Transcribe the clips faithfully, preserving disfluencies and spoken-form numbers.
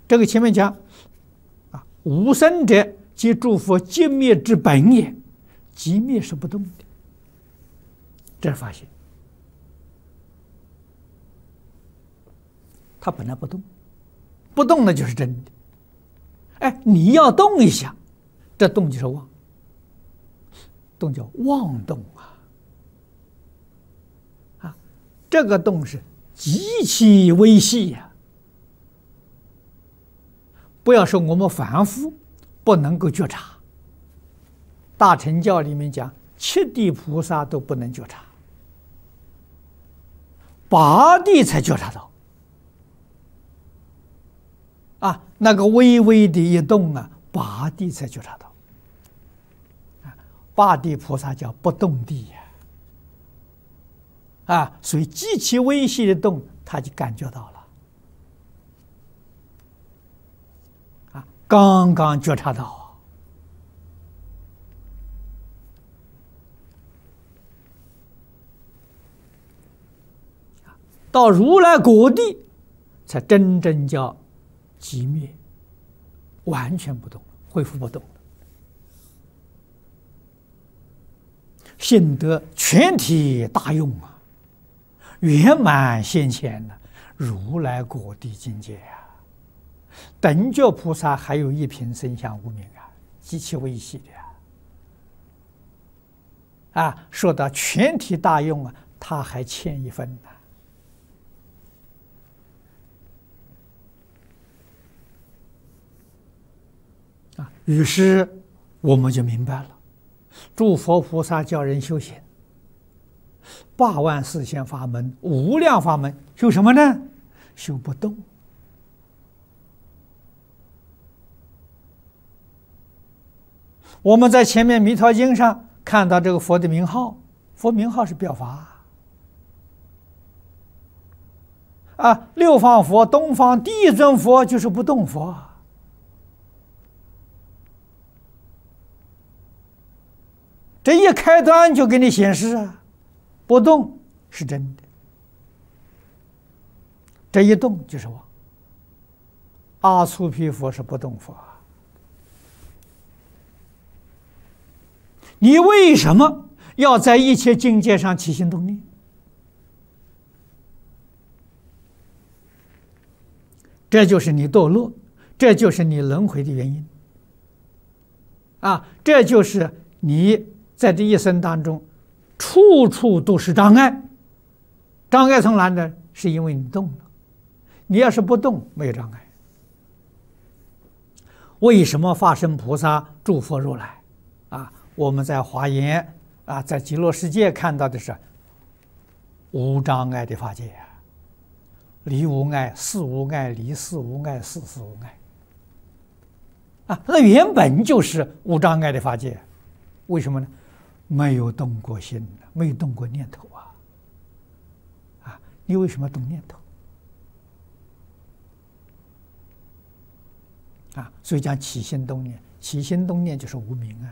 这个前面讲啊，无生者即诸佛寂灭之本也，寂灭是不动的，这是发现，它本来不动，不动那就是真的。哎，你要动一下，这动就是妄，动叫妄动啊！啊，这个动是极其微细呀、啊。不要说我们凡夫不能够觉察，大乘教里面讲，七地菩萨都不能觉察，八地才觉察到。啊，那个微微的一动啊，八地才觉察到。啊，八地菩萨叫不动地呀。啊，所以极其微细的动，他就感觉到了。啊，刚刚觉察到。到如来果地，才真正叫寂灭，完全不动，恢复不动了，性得全体大用啊，圆满现前的如来果地境界啊！等觉菩萨还有一品生相无明啊，极其微细的啊！啊，说到全体大用啊，他还欠一分呢。啊，于是我们就明白了，诸佛菩萨教人修行，八万四千法门、无量法门，修什么呢？修不动。我们在前面《弥陀经》上看到这个佛的名号，佛名号是表法啊，六方佛、东方第一尊佛就是不动佛。这一开端就给你显示啊，不动是真的，这一动就是妄。阿阇毗佛是不动佛啊，你为什么要在一切境界上起心动念？这就是你堕落，这就是你轮回的原因啊！这就是你在这一生当中，处处都是障碍。障碍从哪呢？是因为你动了。你要是不动，没有障碍。为什么法身菩萨诸佛如来啊？我们在华严啊，在极乐世界看到的是无障碍的法界啊，离无碍，事无碍，离事无碍，事事无碍啊。那原本就是无障碍的法界，为什么呢？没有动过心，没有动过念头啊！啊，你为什么动念头？啊，所以讲起心动念，起心动念就是无明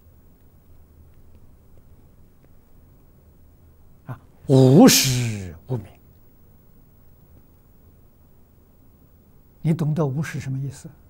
啊！啊，无始无明，你懂得无始什么意思？